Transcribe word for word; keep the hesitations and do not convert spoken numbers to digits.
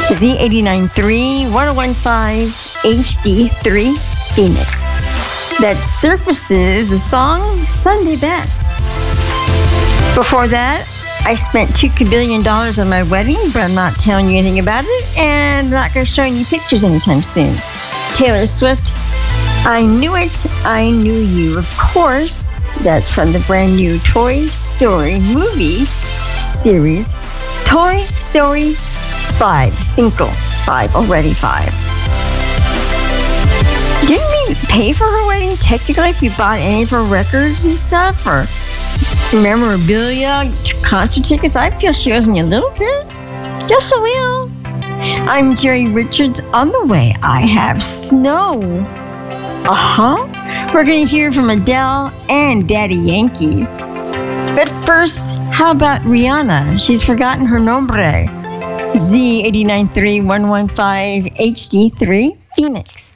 Z eighty-nine point three, ten fifteen H D three Phoenix. That surfaces the song Sunday Best. Before that, I spent two kabillion dollars on my wedding, but I'm not telling you anything about it, and I'm not going to show any pictures anytime soon. Taylor Swift, I Knew It, I Knew You. Of course, that's from the brand new Toy Story movie series, Toy Story five. Cinco. Five, already five. Didn't we pay for her wedding technically if we bought any of her records and stuff? Or memorabilia, concert tickets? I feel she owes me a little bit. Just a little. I'm Jerry Richards. On the way, I have snow. Uh-huh. We're going to hear from Adele and Daddy Yankee. But first, how about Rihanna? She's forgotten her nombre. Z eighty-nine point three, ten fifteen H D three Phoenix.